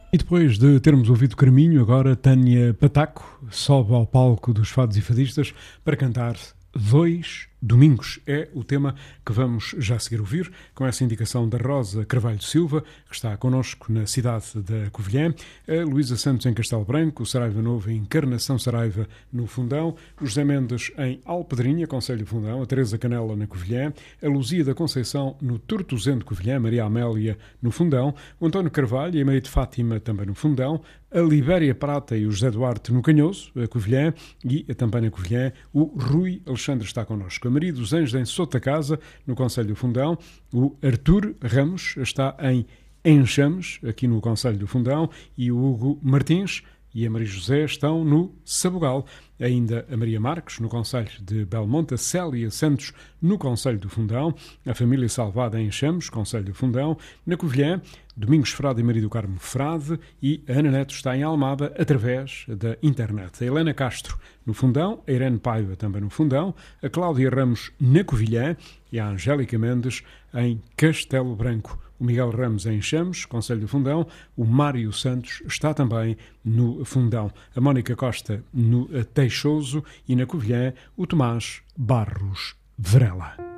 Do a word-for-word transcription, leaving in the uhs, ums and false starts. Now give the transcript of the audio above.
E depois de termos ouvido Carminho, agora Tânia Pataco sobe ao palco dos Fados e Fadistas para cantar Dois Domingos. É o tema que vamos já seguir ouvir, com essa indicação da Rosa Carvalho Silva, que está connosco na cidade da Covilhã, a Luísa Santos em Castelo Branco, o Saraiva Novo em Encarnação Saraiva no Fundão, o José Mendes em Alpedrinha, Concelho do Fundão, a Teresa Canela na Covilhã, a Luzia da Conceição no Tortozendo Covilhã, Maria Amélia no Fundão, o António Carvalho e a Maria de Fátima também no Fundão, a Libéria Prata e o José Duarte no Canhoso, a Covilhã, e também na Covilhã o Rui Alexandre está connosco. A Maria dos Anjos em Sota Casa, no Concelho do Fundão, o Artur Ramos está em Enxames, aqui no Concelho do Fundão, e o Hugo Martins e a Maria José estão no Sabugal. Ainda a Maria Marques, no Concelho de Belmonte, a Célia Santos, no Concelho do Fundão, a família Salvada em Enxames, Concelho do Fundão, na Covilhã, Domingos Frade e Maria do Carmo Frade, e a Ana Neto está em Almada através da internet. A Helena Castro no Fundão, a Irene Paiva também no Fundão, a Cláudia Ramos na Covilhã e a Angélica Mendes em Castelo Branco. O Miguel Ramos em Enxames, Concelho do Fundão, o Mário Santos está também no Fundão, a Mónica Costa no Teixoso e na Covilhã o Tomás Barros Varela.